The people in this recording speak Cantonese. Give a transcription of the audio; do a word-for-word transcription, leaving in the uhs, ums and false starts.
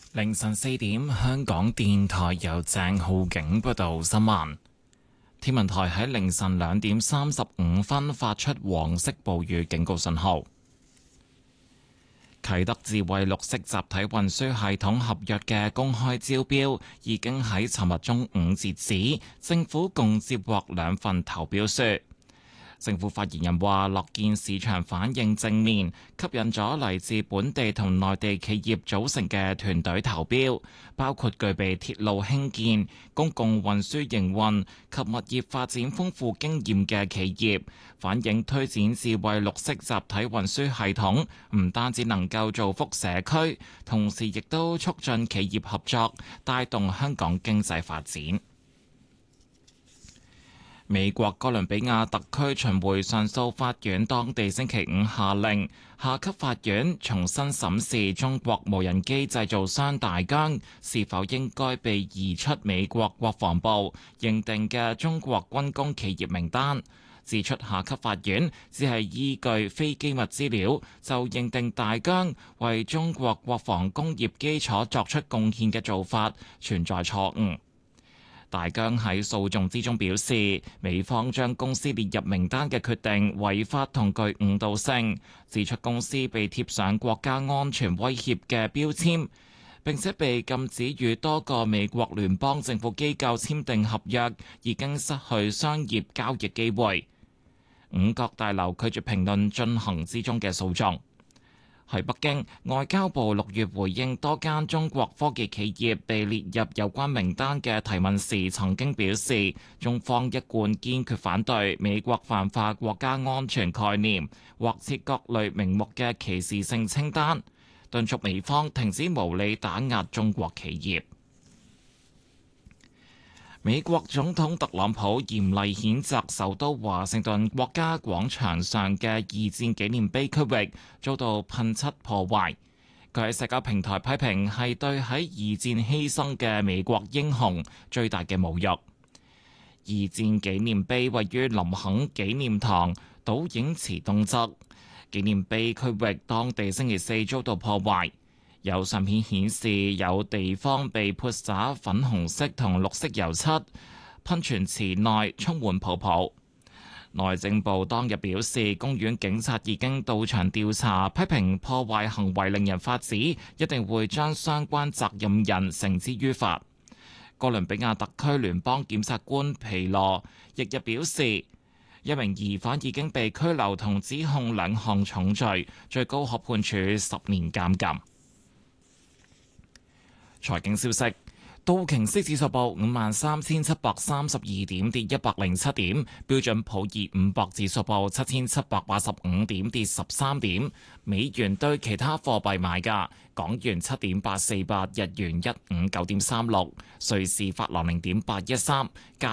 凌晨四點，香港電台由鄭浩景報道新聞。天文台喺凌晨兩點三十五分發出黃色暴雨警告信號。啟德智慧綠色集體運輸系統合約嘅公開招標已經喺尋日中午截止，政府共接獲兩份投標書。政府發言人話：樂見市場反應正面，吸引咗嚟自本地同內地企業組成嘅團隊投標，包括具備鐵路興建、公共運輸營運及物業發展豐富經驗嘅企業。反映推展智慧綠色集體運輸系統，唔單止能夠造福社區，同時亦都促進企業合作，帶動香港經濟發展。美國哥倫比亞特區巡迴上訴法院當地星期五下令，下級法院重新審視中國無人機製造商大疆是否應該被移出美國國防部認定嘅中國軍工企業名單，指出下級法院只係依據非機密資料就認定大疆為中國國防工業基礎作出貢獻嘅做法存在錯誤。大疆喺訴訟之中表示，美方將公司列入名單嘅決定違法同具誤導性，指出公司被貼上國家安全威脅嘅標籤，並且被禁止與多個美國聯邦政府機構簽訂合約，已經失去商業交易機會。五角大樓拒絕評論進行之中嘅訴訟。喺北京，外交部六月回應多間中國科技企業被列入有關名單嘅提問時，曾經表示，中方一貫堅決反對美國泛化國家安全概念，或設各類名目嘅歧視性清單，敦促美方停止無理打壓中國企業。美國總統特朗普嚴厲譴責首都華盛頓國家廣場上嘅二戰紀念碑區域遭到噴漆破壞。佢喺社交平台批評係對喺二戰犧牲嘅美國英雄最大嘅侮辱。二戰紀念碑位於林肯紀念堂倒影池東側，紀念碑區域當地星期四遭到破壞。有相片顯示有地方被潑灑粉紅色同綠色油漆，噴泉池內充滿泡泡。內政部當日表示，公園警察已經到場調查，批評破壞行為令人髮指，一定會將相關責任人繩之於法。哥倫比亞特區聯邦檢察官皮羅翌日表示，一名疑犯已經被拘留同指控兩項重罪，最高可判處十年監禁。財經消息：道瓊斯指數報五萬三千七百三十二點，跌一百零七點；標準普爾五百指數報七千七百八十五點，跌十三點。美元對其他貨幣買價：港元七點八四八，日元一五九點三六，瑞士法郎零點八一三，加